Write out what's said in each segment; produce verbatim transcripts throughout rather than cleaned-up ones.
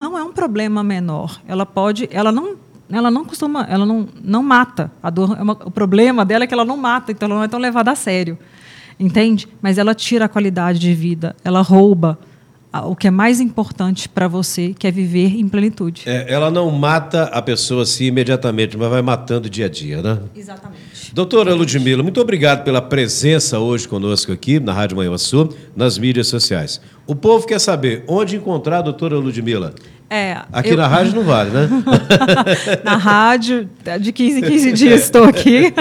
não é um problema menor. Ela pode, ela não, ela não costuma, ela não, não mata. A dor, é uma, o problema dela é que ela não mata, então ela não é tão levada a sério, entende? Mas ela tira a qualidade de vida, ela rouba o que é mais importante para você, que é viver em plenitude. É, ela não mata a pessoa assim imediatamente, mas vai matando dia a dia, né? Exatamente. Doutora Ludmila, muito obrigado pela presença hoje conosco aqui na Rádio Manhuaçu, nas mídias sociais. O povo quer saber onde encontrar a doutora Ludmila. É, aqui eu... na rádio não vale, né? Na rádio, de quinze em quinze dias estou aqui.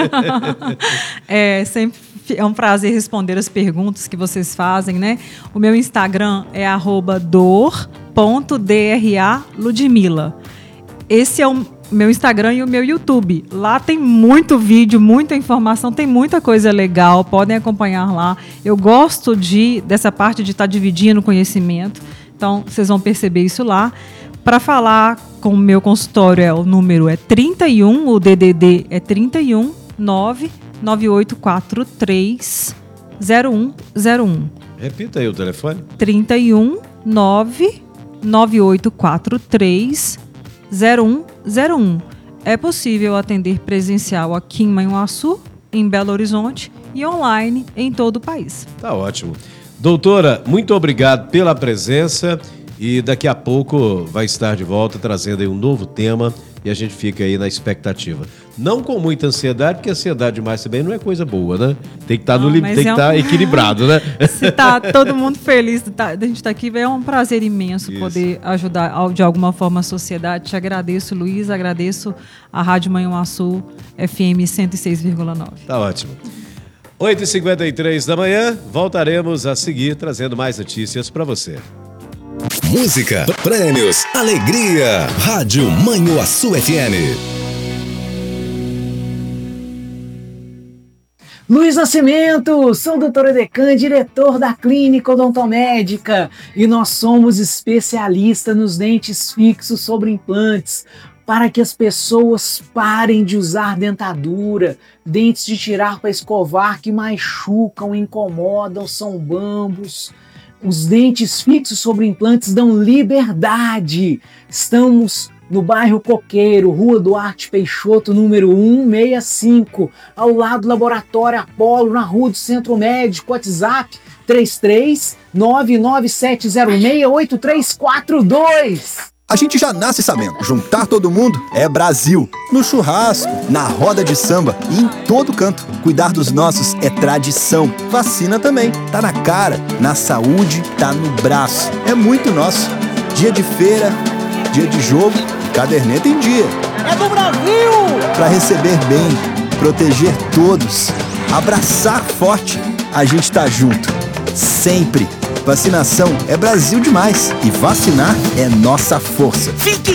É sempre é um prazer responder as perguntas que vocês fazem, né? O meu Instagram é arroba dor ponto dra Ludmila. Esse é o meu Instagram e o meu YouTube. Lá tem muito vídeo, muita informação, tem muita coisa legal, podem acompanhar lá. Eu gosto de, dessa parte de estar dividindo conhecimento, então vocês vão perceber isso lá. Para falar com o meu consultório, é, o número é trinta e um, o D D D é trinta e um, nove nove oito quatro três zero um zero um. Repita aí o telefone. trinta e um, nove nove oito quatro três zero um zero um. É possível atender presencial aqui em Manhuaçu, em Belo Horizonte e online em todo o país. Tá ótimo. Doutora, muito obrigado pela presença e daqui a pouco vai estar de volta trazendo aí um novo tema e a gente fica aí na expectativa. Não com muita ansiedade, porque ansiedade demais também não é coisa boa, né? Tem que estar no limite, tem que estar é um... equilibrado, né? Se tá todo mundo feliz de a gente estar aqui, é um prazer imenso Isso. poder ajudar de alguma forma a sociedade. Te agradeço, Luiz, agradeço a Rádio Manhuaçu F M cento e seis vírgula nove. Tá ótimo. oito e cinquenta e três da manhã, voltaremos a seguir trazendo mais notícias para você. Música, prêmios, alegria. Rádio Manhuaçu F M. Luiz Nascimento, sou o doutor Edecan, diretor da Clínica Odontomédica, e nós somos especialistas nos dentes fixos sobre implantes, para que as pessoas parem de usar dentadura, dentes de tirar para escovar que machucam, incomodam, são bambos. Os dentes fixos sobre implantes dão liberdade. Estamos no bairro Coqueiro, Rua Duarte Peixoto, número cento e sessenta e cinco, ao lado do Laboratório Apolo, na Rua do Centro Médico. WhatsApp três três nove nove sete zero seis oito três quatro dois. A gente já nasce sabendo, juntar todo mundo é Brasil. No churrasco, na roda de samba e em todo canto. Cuidar dos nossos é tradição. Vacina também, tá na cara, na saúde, tá no braço. É muito nosso. Dia de feira, dia de jogo, caderneta em dia. É do Brasil! Pra receber bem, proteger todos, abraçar forte, a gente tá junto. Sempre. Vacinação é Brasil demais e vacinar é nossa força. Fique